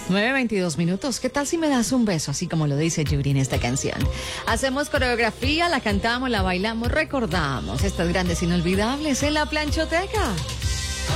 9:22. ¿Qué tal si me das un beso, así como lo dice Yuri en esta canción? Hacemos coreografía, la cantamos, la bailamos, recordamos estas grandes inolvidables en la planchoteca.